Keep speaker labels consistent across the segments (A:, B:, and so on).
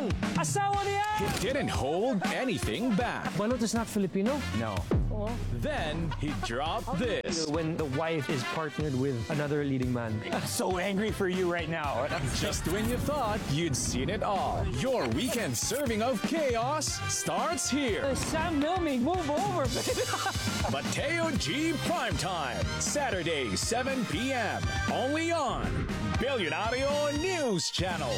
A: ang asawa niya!
B: He didn't hold anything back.
A: Balot is not Filipino?
B: No. Then he dropped this.
A: When the wife is partnered with another leading man.
C: I'm so angry for you right now.
B: Just when you thought you'd seen it all, your weekend serving of chaos starts here.
A: Sam Milmy, move over!
B: Mateo G Primetime, Saturday, 7 p.m. Only on Billionario News Channel.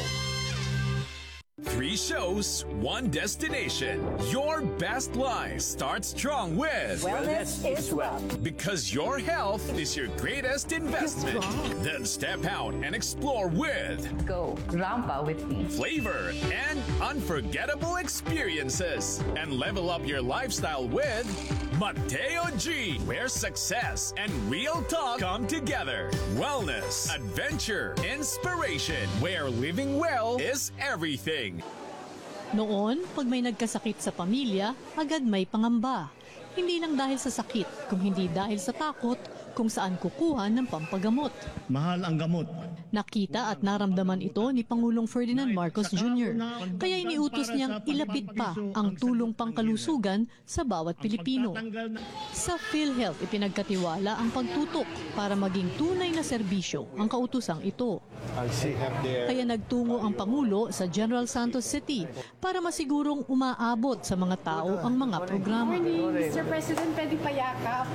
B: 3 shows, 1 destination. Your best life starts strong with
D: Wellness is wealth.
B: Because your health is your greatest investment. Then step out and explore with
D: Go Rampa with me.
B: flavor and unforgettable experiences. And level up your lifestyle with Mateo G, where success and real talk come together. Wellness, adventure, inspiration, where living well is everything.
E: Noon, pag may nagkasakit sa pamilya, agad may pangamba. Hindi lang dahil sa sakit, kung hindi dahil sa takot kung saan kukuha ng pampagamot.
F: Mahal ang gamot.
E: Nakita at naramdaman ito ni Pangulong Ferdinand Marcos Jr. Kaya iniutos niyang ilapit pa ang tulong pangkalusugan sa bawat Pilipino. Sa PhilHealth, ipinagkatiwala ang pagtutok para maging tunay na serbisyo ang kautusang ito. Kaya nagtungo ang Pangulo sa General Santos City para masigurong umaabot sa mga tao ang mga programa.
G: Mr. President, pwede payakap.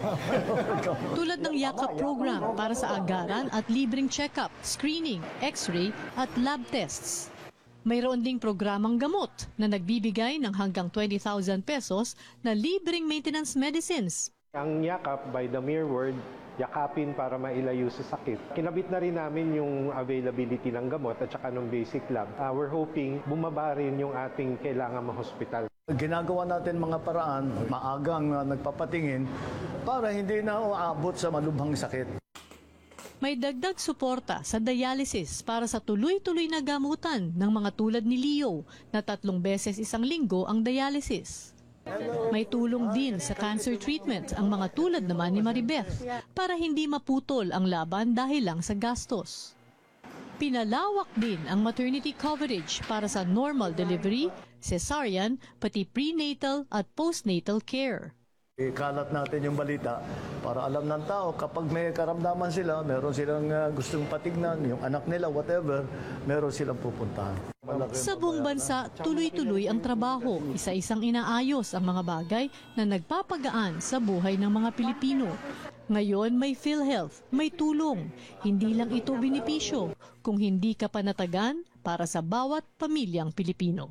E: Tulad ng Yakap program para sa agaran at libreng check-up, screening, x-ray at lab tests. Mayroon ding programang gamot na nagbibigay ng hanggang 20,000 pesos na libreng maintenance medicines.
H: Ang yakap, by the mere word, yakapin para mailayo sa sakit. Kinabit na rin namin yung availability ng gamot at saka ng basic lab. We're hoping bumaba rin yung ating kailangan ma-hospital.
F: Ginagawa natin mga paraan, maagang nagpapatingin para hindi na uabot sa malubhang sakit.
E: May dagdag suporta sa dialysis para sa tuloy-tuloy na gamutan ng mga tulad ni Leo na 3 beses isang linggo ang dialysis. May tulong din sa cancer treatment ang mga tulad naman ni Maribeth para hindi maputol ang laban dahil lang sa gastos. Pinalawak din ang maternity coverage para sa normal delivery, cesarean, pati prenatal at postnatal care.
F: Ikalat natin yung balita para alam ng tao kapag may karamdaman sila, meron silang gustong patignan, yung anak nila, whatever, meron silang pupuntahan.
E: Sa buong bansa, tuloy-tuloy ang trabaho. Isa-isang inaayos ang mga bagay na nagpapagaan sa buhay ng mga Pilipino. Ngayon may PhilHealth, may tulong. Hindi lang ito benepisyo kung hindi ka panatagan para sa bawat pamilyang Pilipino.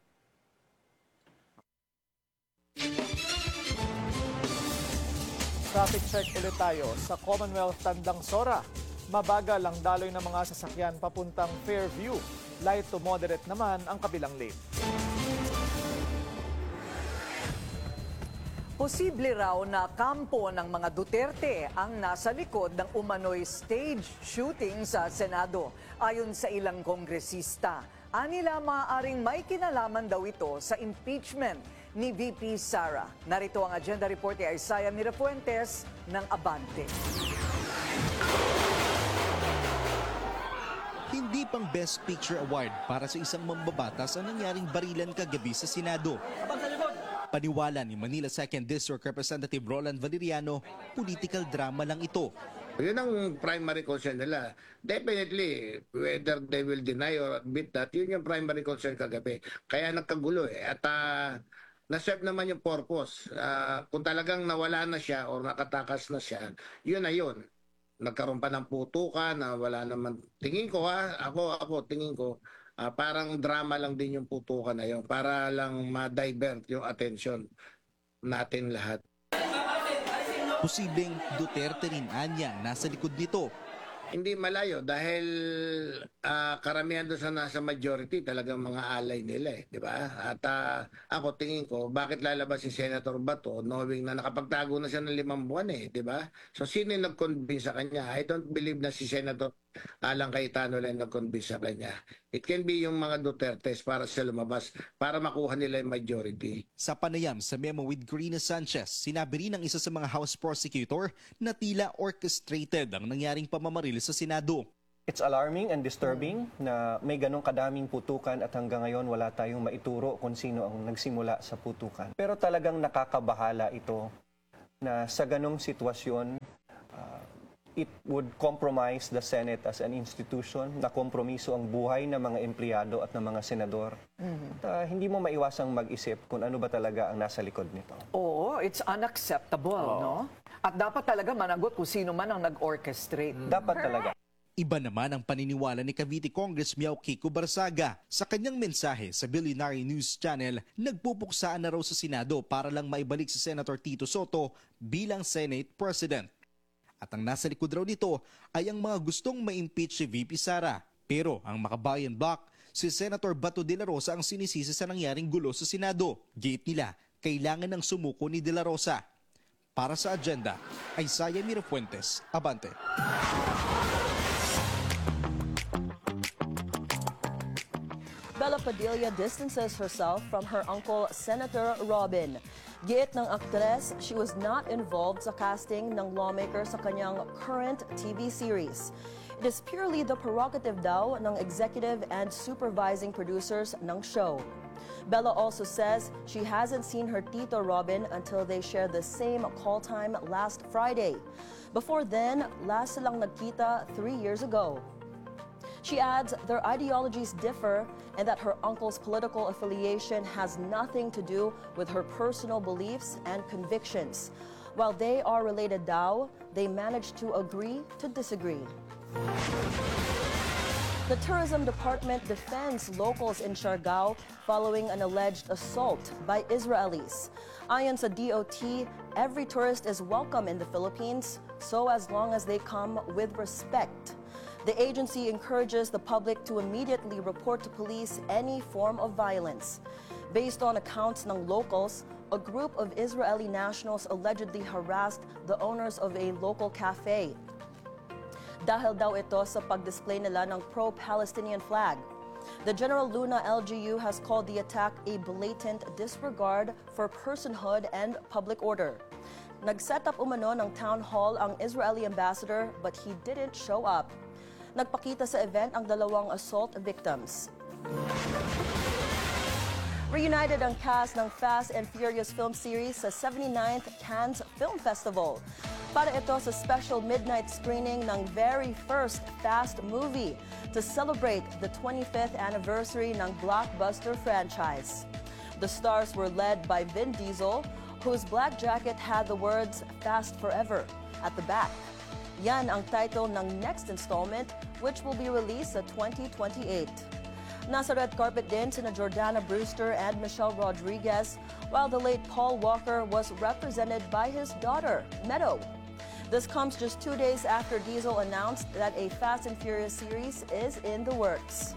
I: Traffic check ulit tayo sa Commonwealth Tandang Sora. Mabagal ang daloy ng mga sasakyan papuntang Fairview. Light to moderate naman ang kabilang lane.
D: Posible raw na kampo ng mga Duterte ang nasa likod ng umano'y stage shooting sa Senado. Ayon sa ilang kongresista, anila maaaring may kinalaman daw ito sa impeachment ni VP Sara. Narito ang agenda report ni Isaiah Mirafuentes ng Abante.
J: Hindi pang Best Picture Award para sa isang mambabatas ang nangyaring barilan kagabi sa Senado. Paniwala ni Manila 2nd District Representative Roland Valeriano, political drama lang ito.
K: Yun ang primary concern nila. Definitely, whether they will deny or admit that, yun yung primary concern kagabi. Kaya nagkagulo eh. At na-serve naman yung purpose. Kung talagang nawala na siya or nakatakas na siya, yun na yun. Nagkaroon pa ng putukan na wala naman. Tingin ko tingin ko, parang drama lang din yung putukan na yun para lang ma-divert yung attention natin lahat.
J: Posibleng Duterte rin anya nasa likod nito.
K: Hindi malayo dahil karamihan doon sa nasa majority talagang mga alay nila eh, di ba? At ako tingin ko, bakit lalabas si Senator Bato knowing na nakapagtago na siya ng 5 buwan eh, di ba? So sino yung nag-convince sa kanya? I don't believe na si Senator Alan Cayetano lang nag-convince sa kanya. It can be yung mga Dutertes para sa lumabas, para makuha nila yung majority.
J: Sa panayam sa memo with Corina Sanchez, sinabi rin ng isa sa mga House Prosecutor na tila orchestrated ang nangyaring pamamaril sa Senado.
L: It's alarming and disturbing na may ganong kadaming putukan at hanggang ngayon wala tayong maituro kung sino ang nagsimula sa putukan. Pero talagang nakakabahala ito na sa ganong sitwasyon, it would compromise the Senate as an institution, na kompromiso ang buhay ng mga empleyado at ng mga senador. Hindi mo maiwasang mag-isip kung ano ba talaga ang nasa likod nito.
D: Oo, it's unacceptable, no? At dapat talaga managot kung sino man ang nag-orchestrate.
L: Dapat talaga.
J: Iba naman ang paniniwala ni Cavite Congress Miao Kiko Barsaga. Sa kanyang mensahe sa Billionaire News Channel, nagpupuksaan na raw sa Senado para lang maibalik si Senator Tito Soto bilang Senate President. At ang nasa likod raw nito ay ang mga gustong ma-impeach si VP Sara. Pero ang Makabayan Bloc, si Senator Bato de la Rosa ang sinisisi sa nangyaring gulo sa Senado. Gate nila, kailangan ng sumuko ni de la Rosa. Para sa agenda, Isaiah Mirafuentes, Abante.
M: Bella Padilla distances herself from her uncle, Senator Robin. Giit ng aktres, she was not involved sa casting ng lawmaker sa kanyang current TV series. It is purely the prerogative daw ng executive and supervising producers ng show. Bella also says she hasn't seen her Tito Robin until they shared the same call time last Friday. Before then, last silang nagkita 3 years ago. She adds their ideologies differ and that her uncle's political affiliation has nothing to do with her personal beliefs and convictions. While they are related daw, they managed to agree to disagree. The Tourism Department defends locals in Siargao following an alleged assault by Israelis. Ayon sa DOT, every tourist is welcome in the Philippines, so as long as they come with respect. The agency encourages the public to immediately report to police any form of violence. Based on accounts ng locals, a group of Israeli nationals allegedly harassed the owners of a local cafe. Dahil daw ito sa pag-display nila ng pro-Palestinian flag. The General Luna LGU has called the attack a blatant disregard for personhood and public order. Nag-set up umano ng town hall ang Israeli ambassador but he didn't show up. Nagpakita sa event ang dalawang assault victims. Reunited ang cast ng Fast and Furious film series sa 79th Cannes Film Festival. Para ito sa special midnight screening ng very first Fast movie to celebrate the 25th anniversary ng blockbuster franchise. The stars were led by Vin Diesel, whose black jacket had the words Fast Forever at the back. Yan ang title ng next installment, which will be released sa 2028. Nasa red carpet din sina Jordana Brewster and Michelle Rodriguez, while the late Paul Walker was represented by his daughter, Meadow. This comes just 2 days after Diesel announced that a Fast and Furious series is in the works.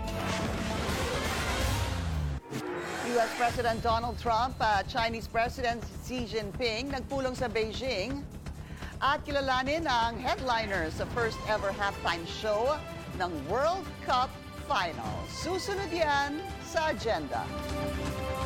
N: U.S. President Donald Trump at Chinese President Xi Jinping nagpulong sa Beijing at kilalanin ang headliners sa first ever halftime show ng World Cup Final. Susunod yan sa agenda.